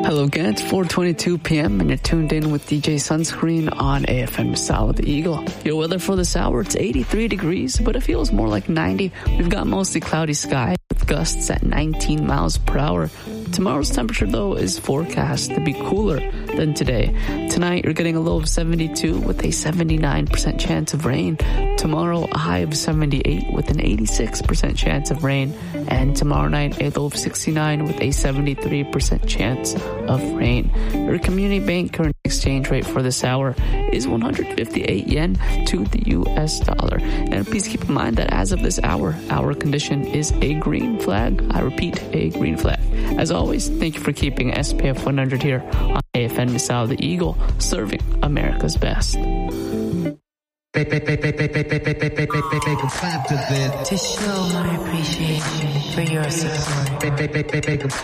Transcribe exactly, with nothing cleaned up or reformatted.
Hello again, it's four twenty-two p.m. and you're tuned in with D J Sunscreen on A F M Misao the Eagle. Your weather for this hour, it's eighty-three degrees, but it feels more like ninety. We've got mostly cloudy sky with gusts at nineteen miles per hour. Tomorrow's temperature, though, is forecast to be cooler than today. Tonight, you're getting a low of seventy-two with a seventy-nine percent chance of rain. Tomorrow, a high of seventy-eight with an eighty-six percent chance of rain. And tomorrow night, a low of sixty-nine with a seventy-three percent chance of rain. Your community bank current exchange rate for this hour is one hundred fifty-eight yen to the U S dollar. And please keep in mind that as of this hour, our condition is a green flag. I repeat, a green flag. As always, thank you for keeping S P F one hundred here on A F M Misao the Eagle, serving America's best. To show my appreciation for your support.